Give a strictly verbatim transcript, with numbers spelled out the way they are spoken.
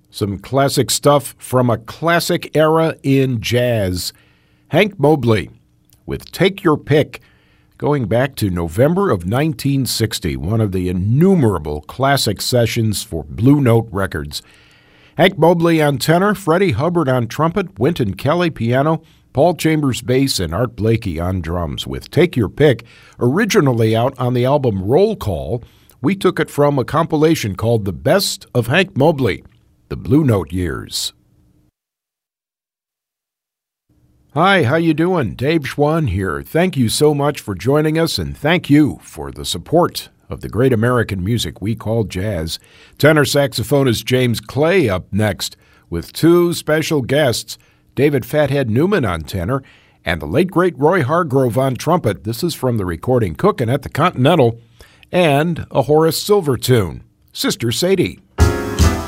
Some classic stuff from a classic era in jazz. Hank Mobley with Take Your Pick, going back to November of nineteen sixty, one of the innumerable classic sessions for Blue Note Records. Hank Mobley on tenor, Freddie Hubbard on trumpet, Wynton Kelly piano, Paul Chambers bass, and Art Blakey on drums with Take Your Pick, originally out on the album Roll Call. We took it from a compilation called The Best of Hank Mobley, The Blue Note Years. Hi, how you doing? Dave Schwann here. Thank you so much for joining us, and thank you for the support of the great American music we call jazz. Tenor saxophonist James Clay up next with two special guests, David Fathead Newman on tenor and the late great Roy Hargrove on trumpet. This is from the recording Cookin' at the Continental, and a Horace Silver tune, Sister Sadie.